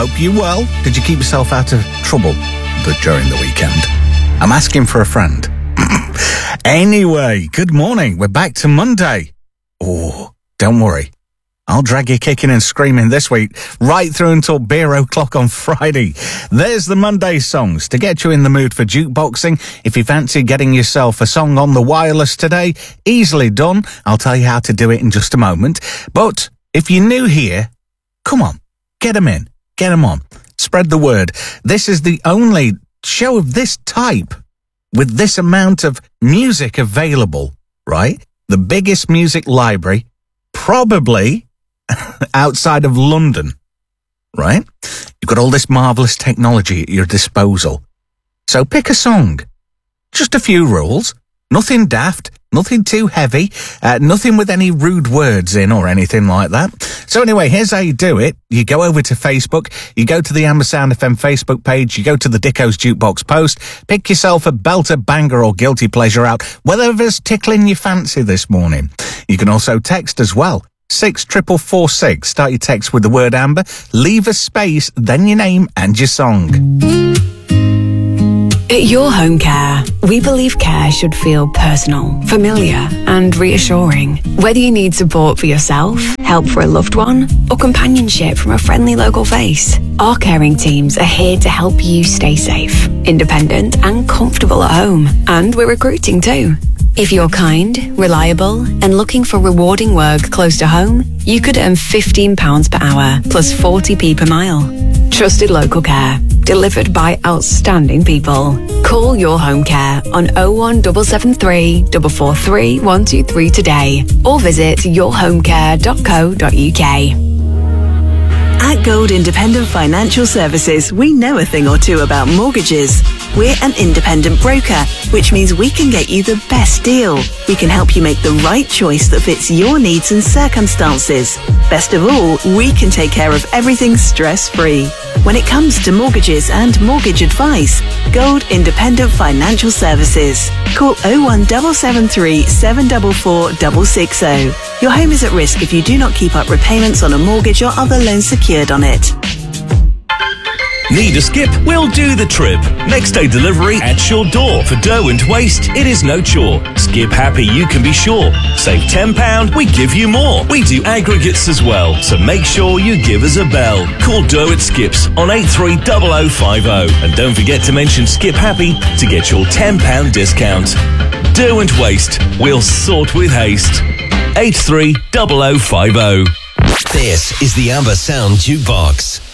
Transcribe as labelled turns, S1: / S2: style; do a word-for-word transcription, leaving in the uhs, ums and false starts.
S1: hope you well. Did you keep yourself out of trouble during the weekend? I'm asking for a friend. Anyway, good morning. We're back to Monday. Oh, don't worry. I'll drag you kicking and screaming this week, right through until beer o'clock on Friday. There's the Monday songs to get you in the mood for jukeboxing. If you fancy getting yourself a song on the wireless today, easily done. I'll tell you how to do it in just a moment. But if you're new here, come on, get them in, get them on. Spread the word. This is the only show of this type with this amount of music available, right? The biggest music library, probably outside of London, right? You've got all this marvellous technology at your disposal. So pick a song. Just a few rules. Nothing daft, nothing too heavy, uh, nothing with any rude words in or anything like that. So anyway, here's how you do it. You go over to Facebook, you go to the Amber Sound F M Facebook page, you go to the Dicko's Jukebox post, pick yourself a belter, banger or guilty pleasure out, whatever's tickling your fancy this morning. You can also text as well. six triple four six. Start your text with the word Amber, leave a space, then your name and your song.
S2: At Your Home Care, we believe care should feel personal, familiar and reassuring. Whether you need support for yourself, help for a loved one, or companionship from a friendly local face, our caring teams are here to help you stay safe, independent and comfortable at home. And we're recruiting too. If you're kind, reliable and looking for rewarding work close to home, you could earn fifteen pounds per hour plus forty p per mile. Trusted local care, delivered by outstanding people. Call Your Home Care on oh one seven seven three, four four three, one two three today or visit your home care dot co dot uk.
S3: At Gold Independent Financial Services, we know a thing or two about mortgages. We're an independent broker, which means we can get you the best deal. We can help you make the right choice that fits your needs and circumstances. Best of all, we can take care of everything stress-free. When it comes to mortgages and mortgage advice, Gold Independent Financial Services. Call oh one seven seven three, seven four four, six six zero. Your home is at risk if you do not keep up repayments on a mortgage or other loans secured on it.
S4: Need a skip? We'll do the trip. Next day delivery at your door. For dough and waste, it is no chore. Skip happy, you can be sure. Save ten pounds, we give you more. We do aggregates as well, so make sure you give us a bell. Call Dough at Skips on eight three zero zero five zero. And don't forget to mention Skip Happy to get your ten pounds discount. Dough and waste, we'll sort with haste. eight three zero zero five zero.
S5: This is the Amber Sound Jukebox.